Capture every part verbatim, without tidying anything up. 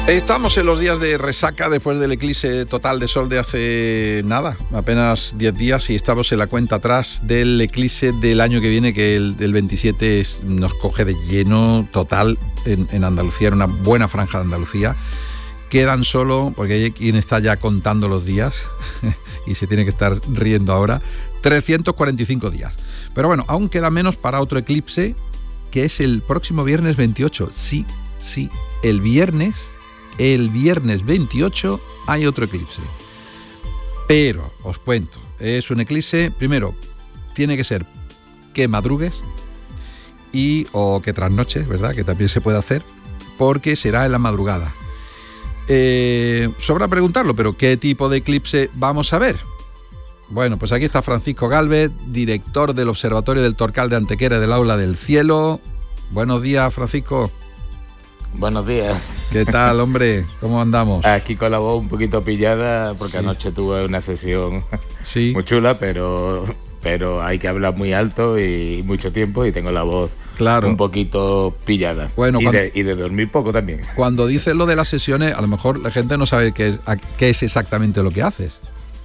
Estamos en los días de resaca después del eclipse total de sol de hace nada, apenas diez días, y estamos en la cuenta atrás del eclipse del año que viene, que el del veintisiete es, nos coge de lleno total en, en Andalucía, en una buena franja de Andalucía. Quedan solo, porque hay quien está ya contando los días y se tiene que estar riendo ahora, trescientos cuarenta y cinco días. Pero bueno, aún queda menos para otro eclipse, que es el próximo viernes veintiocho. Sí, sí, el viernes... El viernes veintiocho hay otro eclipse. Pero, os cuento, es un eclipse, primero, tiene que ser que madrugues y o que trasnoches, ¿verdad? Que también se puede hacer, porque será en la madrugada. Eh, sobra preguntarlo, pero ¿qué tipo de eclipse vamos a ver? Bueno, pues aquí está Francisco Gálvez, director del Observatorio del Torcal de Antequera del Aula del Cielo. Buenos días, Francisco. Buenos días. ¿Qué tal, hombre? ¿Cómo andamos? Aquí con la voz un poquito pillada porque sí. Anoche tuve una sesión sí. muy chula, pero, pero hay que hablar muy alto y mucho tiempo y tengo la voz claro. un poquito pillada. Bueno, y, cuando, de, y de dormir poco también. Cuando dices lo de las sesiones, a lo mejor la gente no sabe qué es, qué es exactamente lo que haces.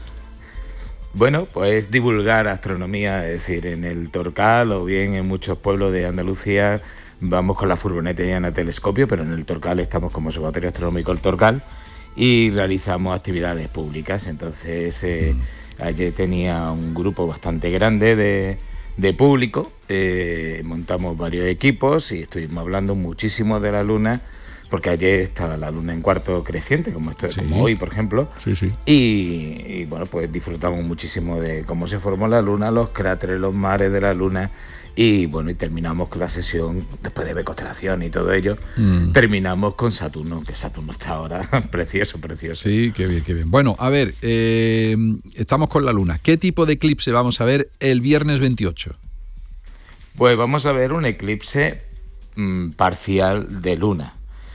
Bueno, pues divulgar astronomía, es decir, en el Torcal o bien en muchos pueblos de Andalucía. Vamos con la furgoneta llena de telescopio, pero en el Torcal estamos como Observatorio Astronómico del Torcal y realizamos actividades públicas. Entonces, eh, mm. ayer tenía un grupo bastante grande de, de público, eh, montamos varios equipos y estuvimos hablando muchísimo de la Luna, porque ayer estaba la Luna en cuarto creciente, como, esto, sí. como hoy, por ejemplo, sí, sí. Y, y bueno, pues disfrutamos muchísimo de cómo se formó la Luna, los cráteres, los mares de la Luna. Y bueno, y terminamos con la sesión, después de ver constelación y todo ello, mm. terminamos con Saturno, que Saturno está ahora precioso, precioso. Sí, qué bien, qué bien. Bueno, a ver, eh, estamos con la Luna. ¿Qué tipo de eclipse vamos a ver el viernes veintiocho? Pues vamos a ver un eclipse mmm, parcial de Luna.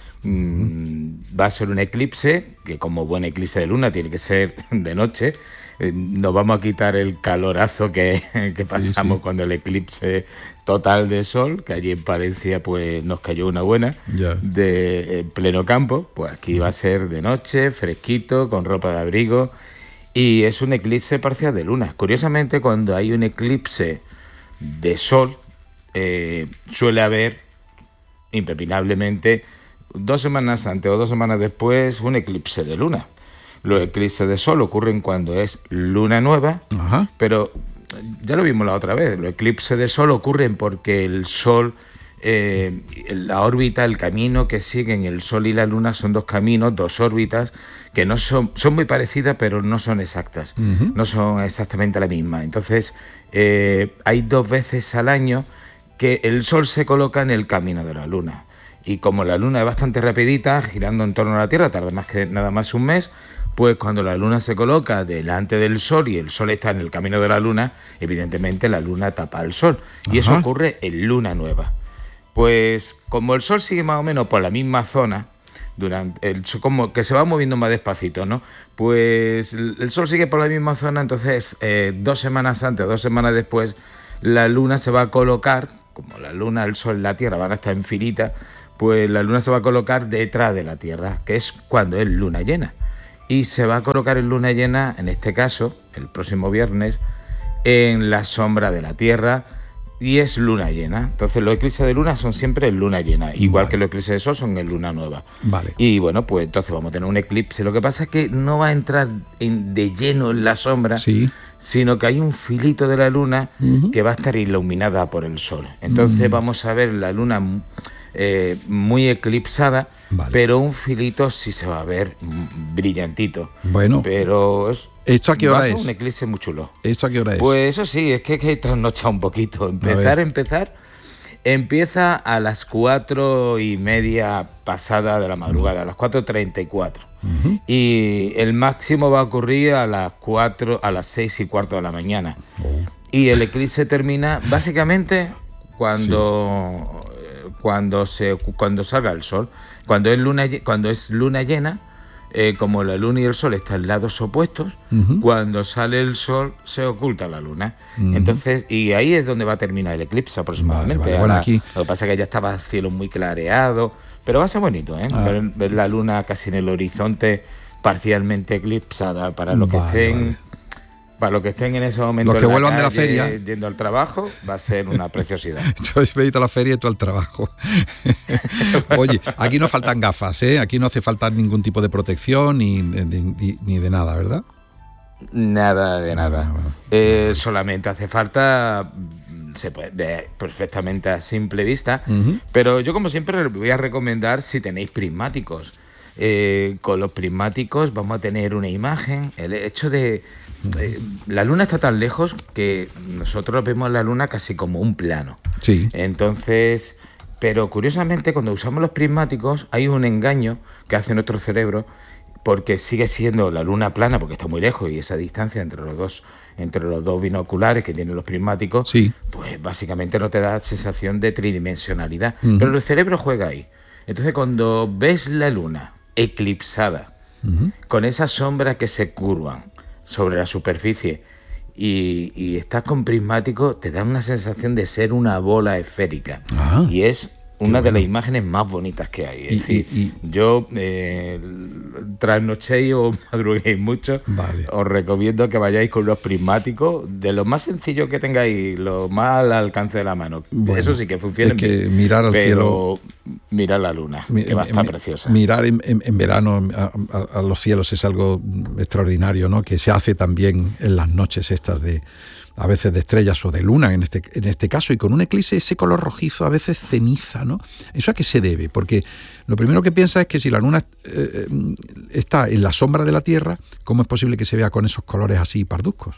Mm, va a ser un eclipse que, como buen eclipse de Luna, tiene que ser de noche. Nos vamos a quitar el calorazo que, que pasamos sí, sí. cuando el eclipse total de sol, que allí en Palencia pues nos cayó una buena, yeah. de en pleno campo. Pues aquí va a ser de noche, fresquito, con ropa de abrigo, y es un eclipse parcial de luna. Curiosamente, cuando hay un eclipse de sol, eh, suele haber, impepinablemente, dos semanas antes o dos semanas después, un eclipse de luna. Los eclipses de sol ocurren cuando es luna nueva, Ajá. pero ya lo vimos la otra vez, los eclipses de sol ocurren porque el sol, eh, la órbita, el camino que siguen el sol y la luna son dos caminos, dos órbitas, que no son, son muy parecidas, pero no son exactas, uh-huh. no son exactamente la misma. Entonces, eh, hay dos veces al año que el sol se coloca en el camino de la luna. Y como la luna es bastante rapidita, girando en torno a la Tierra, tarda más que nada más un mes, pues cuando la luna se coloca delante del sol y el sol está en el camino de la luna, evidentemente la luna tapa al sol. Y Ajá. eso ocurre en luna nueva. Pues como el sol sigue más o menos por la misma zona, durante el, como que se va moviendo más despacito, ¿no? Pues el, el sol sigue por la misma zona, entonces eh, dos semanas antes o dos semanas después, la luna se va a colocar, como la luna, el sol y la Tierra van a estar en filita, pues la luna se va a colocar detrás de la Tierra, que es cuando es luna llena. Y se va a colocar en luna llena, en este caso, el próximo viernes, en la sombra de la Tierra, y es luna llena. Entonces los eclipses de luna son siempre en luna llena, igual vale. que los eclipses de sol son en luna nueva. Vale. Y bueno, pues entonces vamos a tener un eclipse. Lo que pasa es que no va a entrar en, de lleno en la sombra, sí. sino que hay un filito de la luna uh-huh. que va a estar iluminada por el sol. Entonces uh-huh. vamos a ver la luna eh, muy eclipsada, vale. pero un filito sí se va a ver brillantito. Bueno. Pero es, ¿esto a qué hora va a ser es? un eclipse muy chulo. ¿Esto a qué hora es? Pues eso sí, es que hay que trasnochar un poquito. Empezar, empezar. Empieza a las cuatro y media pasada de la madrugada, a las cuatro treinta y cuatro. Uh-huh. Y el máximo va a ocurrir a las cuatro, a las seis y cuarto de la mañana. Oh. Y el eclipse termina básicamente cuando, sí. cuando, se, cuando salga el sol. Cuando es luna, cuando es luna llena, eh, como la luna y el sol están en lados opuestos, uh-huh. cuando sale el sol se oculta la luna. Uh-huh. Entonces, y ahí es donde va a terminar el eclipse aproximadamente. Vale, vale. Bueno, aquí... Lo que pasa es que ya estaba el cielo muy clareado, pero va a ser bonito, ¿eh? Ah. Ver, ver la luna casi en el horizonte, parcialmente eclipsada, para los vale, que estén... Vale. Para los que estén en ese momento los que en vuelvan la calle, de la feria yendo al trabajo, va a ser una preciosidad. Yo he ido a la feria y tú al trabajo. Oye, aquí no faltan gafas, ¿eh? Aquí no hace falta ningún tipo de protección ni, ni, ni de nada, ¿verdad? Nada de nada. Ah, bueno. eh, solamente hace falta, se puede ver perfectamente a simple vista, uh-huh. pero yo como siempre voy a recomendar si tenéis prismáticos. Eh, con los prismáticos vamos a tener una imagen, el hecho de... Eh, la luna está tan lejos que nosotros vemos la luna casi como un plano. Sí. Entonces, pero curiosamente cuando usamos los prismáticos hay un engaño que hace nuestro cerebro, porque sigue siendo la luna plana porque está muy lejos y esa distancia entre los dos entre los dos binoculares que tienen los prismáticos, sí. pues básicamente no te da sensación de tridimensionalidad. Uh-huh. Pero el cerebro juega ahí. Entonces cuando ves la luna eclipsada, uh-huh. con esas sombras que se curvan sobre la superficie y, y estás con prismático, te da una sensación de ser una bola esférica. Ah, y es una de bueno. las imágenes más bonitas que hay. Es y, decir, y, y... yo eh, trasnochéis o madruguéis mucho, vale. os recomiendo que vayáis con los prismáticos, de lo más sencillo que tengáis, lo más al alcance de la mano. Bueno, eso sí que funciona que bien, mirar al pero cielo, mirar la luna, mi, que va a estar mi, preciosa. Mirar en, en, en verano a, a, a los cielos es algo extraordinario, ¿no? Que se hace también en las noches estas de... a veces de estrellas o de luna en este, en este caso, y con un eclipse ese color rojizo, a veces ceniza, ¿no? ¿Eso a qué se debe? Porque lo primero que piensa es que si la luna eh, está en la sombra de la Tierra, ¿cómo es posible que se vea con esos colores así parduzcos?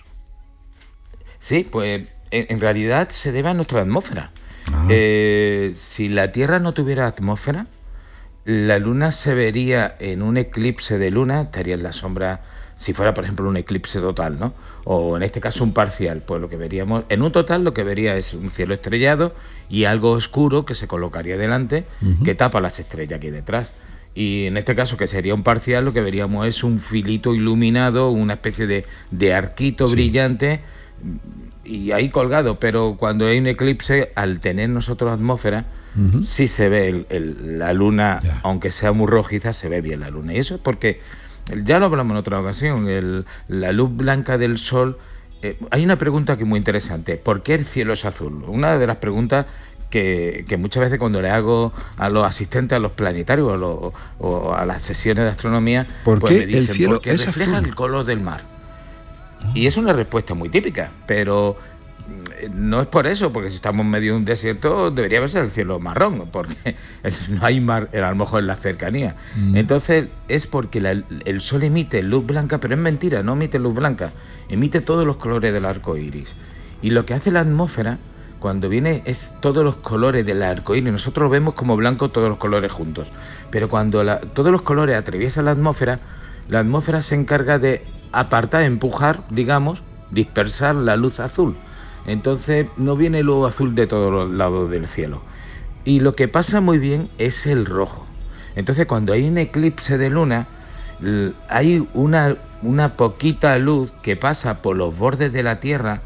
Sí, pues en, en realidad se debe a nuestra atmósfera. Eh, si la Tierra no tuviera atmósfera, la luna se vería en un eclipse de luna, estaría en la sombra. Si fuera, por ejemplo, un eclipse total, ¿no? O en este caso un parcial, pues lo que veríamos, en un total lo que vería es un cielo estrellado y algo oscuro que se colocaría delante, uh-huh. que tapa las estrellas que hay detrás. Y en este caso, que sería un parcial, lo que veríamos es un filito iluminado, una especie de, de arquito sí. brillante, y ahí colgado. Pero cuando hay un eclipse, al tener nosotros atmósfera, uh-huh. sí se ve el, el, la luna, yeah. aunque sea muy rojiza, se ve bien la luna. Y eso es porque... ya lo hablamos en otra ocasión, el, la luz blanca del sol. Eh, hay una pregunta que es muy interesante: ¿por qué el cielo es azul? Una de las preguntas que, que muchas veces cuando le hago a los asistentes a los planetarios o, lo, o a las sesiones de astronomía, ¿por pues qué me dicen, el cielo porque es refleja azul? El color del mar. Oh. Y es una respuesta muy típica, pero no es por eso, porque si estamos en medio de un desierto debería ser el cielo marrón, porque no hay mar, a lo mejor en la cercanía. Mm. Entonces es porque la, el sol emite luz blanca, pero es mentira, no emite luz blanca, emite todos los colores del arco iris. Y lo que hace la atmósfera cuando viene es todos los colores del arco iris. Nosotros vemos como blanco todos los colores juntos, pero cuando la, todos los colores atraviesan la atmósfera, la atmósfera se encarga de apartar, empujar, digamos, dispersar la luz azul. Entonces no viene lo azul de todos los lados del cielo. Y lo que pasa muy bien es el rojo. Entonces cuando hay un eclipse de luna, hay una, una poquita luz que pasa por los bordes de la Tierra,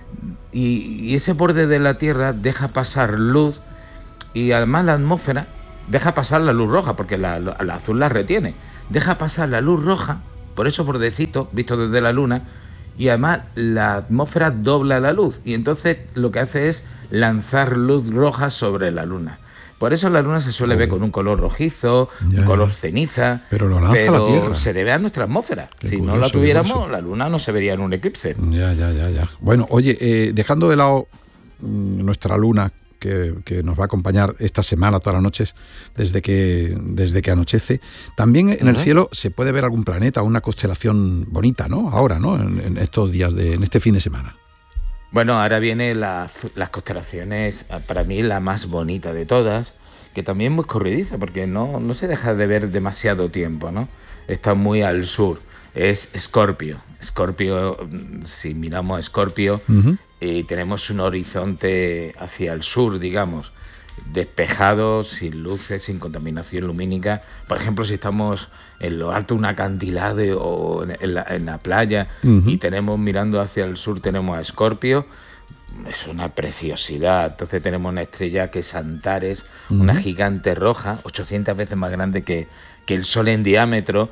y, y ese borde de la Tierra deja pasar luz, y además la atmósfera deja pasar la luz roja, porque la, la, la azul la retiene. Deja pasar la luz roja, por esos bordecitos, visto desde la luna, y además la atmósfera dobla la luz, y entonces lo que hace es lanzar luz roja sobre la luna. Por eso la luna se suele oh. ver con un color rojizo, ya, un color ceniza, pero lo lanza pero la Tierra. Se debe a nuestra atmósfera. Qué si curioso, no la tuviéramos, curioso. La luna no se vería en un eclipse. Ya, ya, ya, ya. Bueno, oye, eh, dejando de lado mmm, nuestra luna, Que, que nos va a acompañar esta semana, todas las noches, desde que, desde que anochece. También en uh-huh. el cielo se puede ver algún planeta, una constelación bonita, ¿no? Ahora, ¿no? En, en estos días, de, en este fin de semana. Bueno, ahora vienen las, las constelaciones, para mí la más bonita de todas, que también muy escurridiza, porque no, no se deja de ver demasiado tiempo, ¿no? Está muy al sur. Es Escorpio. Escorpio, si miramos a Escorpio, uh-huh. y tenemos un horizonte hacia el sur, digamos, despejado, sin luces, sin contaminación lumínica. Por ejemplo, si estamos en lo alto de un acantilado o en la, en la playa uh-huh. y tenemos mirando hacia el sur tenemos a Escorpio, es una preciosidad. Entonces tenemos una estrella que es Antares, uh-huh. una gigante roja, ochocientas veces más grande que, que el Sol en diámetro,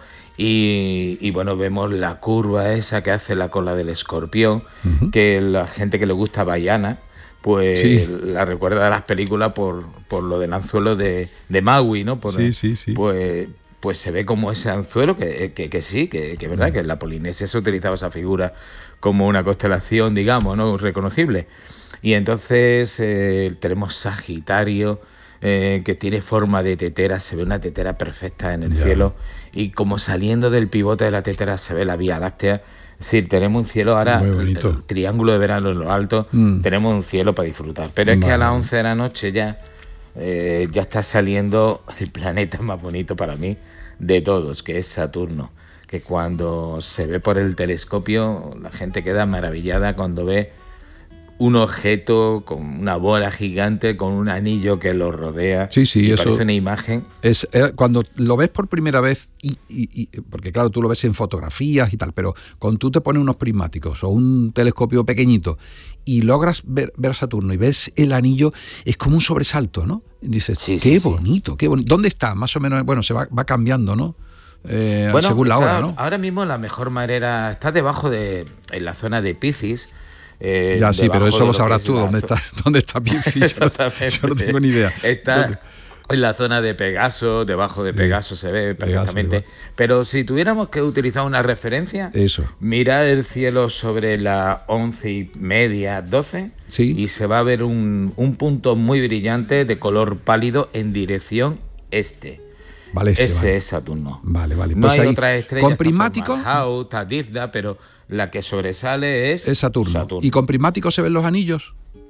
y, y bueno, vemos la curva esa que hace la cola del escorpión, uh-huh. que la gente que le gusta Baiana, pues sí. la recuerda a las películas por, por lo del anzuelo de, de Maui, ¿no? Por, sí, sí, sí. Pues, pues se ve como ese anzuelo, que, que, que sí, que, que es verdad, uh-huh. que en la Polinesia se utilizaba esa figura como una constelación, digamos, ¿no? Reconocible. Y entonces eh, tenemos Sagitario, eh, que tiene forma de tetera, se ve una tetera perfecta en el yeah. cielo, y como saliendo del pivote de la tetera se ve la Vía Láctea. Es decir, tenemos un cielo ahora, el, el triángulo de verano en lo alto, mm. tenemos un cielo para disfrutar. Pero es vale. que a las once de la noche ya, eh, ya está saliendo el planeta más bonito para mí de todos, que es Saturno. Que cuando se ve por el telescopio, la gente queda maravillada cuando ve un objeto con una bola gigante, con un anillo que lo rodea. Sí, sí, y eso parece una imagen. Es, es cuando lo ves por primera vez, y, y, y porque claro, tú lo ves en fotografías y tal, pero cuando tú te pones unos prismáticos o un telescopio pequeñito y logras ver, ver Saturno y ves el anillo, es como un sobresalto, ¿no? Y dices, sí, qué sí, bonito, sí. qué bonito. ¿Dónde está? Más o menos, bueno, se va, va cambiando, ¿no? Eh, bueno, según la hora, claro, ¿no? Ahora mismo la mejor manera está debajo de, en la zona de Piscis. Eh, ya sí, pero eso lo sabrás tú, ¿dónde está, dónde está Piscis? Yo no tengo ni idea. Está ¿Dónde? En la zona de Pegaso, debajo de Pegaso sí, se ve perfectamente. Pegaso, pero si tuviéramos que utilizar una referencia, eso. mirar el cielo sobre las once y media, doce, ¿sí? y se va a ver un, un punto muy brillante de color pálido en dirección este. Vale, este, Ese vale. es Saturno. Vale, vale. No pues hay ahí, otras estrellas. ¿con prismático? Hau, está Difda, pero la que sobresale es, es Saturno. Saturno. ¿Y con prismático se ven los anillos?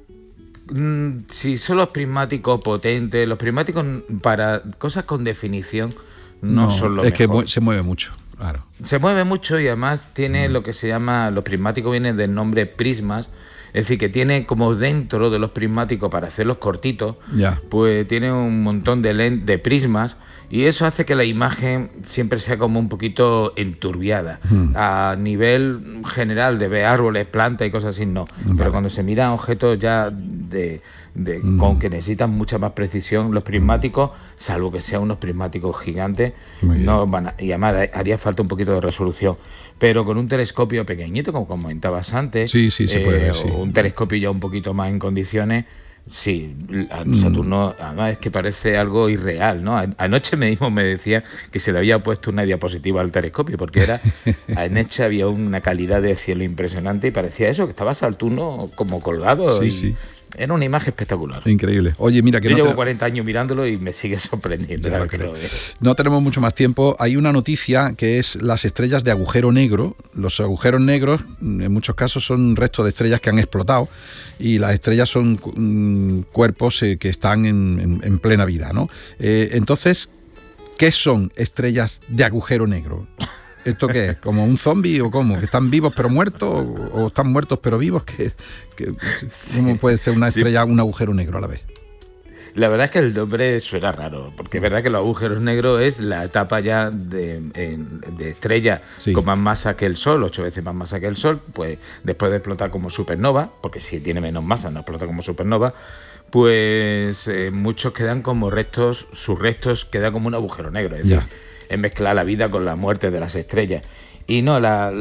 Mm, si son los prismáticos potentes, los prismáticos para cosas con definición no, no son lo es mejor. Es que se mueve mucho, claro. Se mueve mucho y además tiene mm. lo que se llama, los prismáticos vienen del nombre prismas. Es decir, que tiene como dentro de los prismáticos, para hacerlos cortitos, ya. pues tiene un montón de, lent- de prismas, y eso hace que la imagen siempre sea como un poquito enturbiada. Hmm. A nivel general de ver árboles, plantas y cosas así, no. Vale. Pero cuando se miran objetos ya de, de hmm. con que necesitan mucha más precisión, los prismáticos, salvo que sean unos prismáticos gigantes, no van a, y además haría falta un poquito de resolución. Pero con un telescopio pequeñito, como comentabas antes, sí, sí, se eh, puede ver, sí. un telescopio ya un poquito más en condiciones, sí, Saturno, además es que parece algo irreal, ¿no? Anoche mismo me decía que se le había puesto una diapositiva al telescopio, porque era, anoche había una calidad de cielo impresionante y parecía eso, que estaba Saturno como colgado. Sí, y sí. Era una imagen espectacular. Increíble. Oye, mira que Yo no llevo te... cuarenta años mirándolo y me sigue sorprendiendo. Ya, que no tenemos mucho más tiempo. Hay una noticia que es las estrellas de agujero negro. Los agujeros negros, en muchos casos, son restos de estrellas que han explotado, y las estrellas son mm, cuerpos eh, que están en, en, en plena vida, ¿no? Eh, entonces, ¿qué son estrellas de agujero negro? ¿Esto qué es? ¿Como un zombie o cómo? ¿Que están vivos pero muertos? ¿O, o están muertos pero vivos? ¿Qué, qué, ¿Cómo puede ser una estrella sí. un agujero negro a la vez? La verdad es que el nombre suena raro, porque es verdad que los agujeros negros es la etapa ya de, de estrella sí. con más masa que el Sol, ocho veces más masa que el Sol, pues después de explotar como supernova, porque si tiene menos masa no explota como supernova, pues eh, muchos quedan como restos, sus restos quedan como un agujero negro, es decir, es mezclar la vida con la muerte de las estrellas. Y no, la,